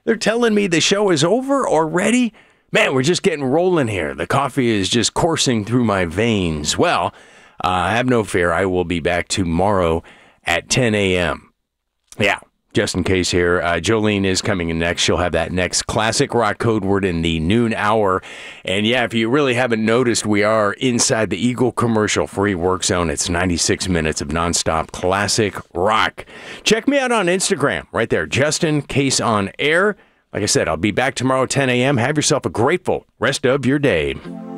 They're telling me the show is over already? Man, we're just getting rolling here. The coffee is just coursing through my veins. Well, have no fear. I will be back tomorrow at 10 a.m. Yeah, just in case here. Jolene is coming in next. She'll have that next classic rock code word in the noon hour. And yeah, if you really haven't noticed, we are inside the Eagle commercial-free work zone. It's 96 minutes of nonstop classic rock. Check me out on Instagram right there, Justin Case on Air. Like I said, I'll be back tomorrow at 10 a.m. Have yourself a grateful rest of your day.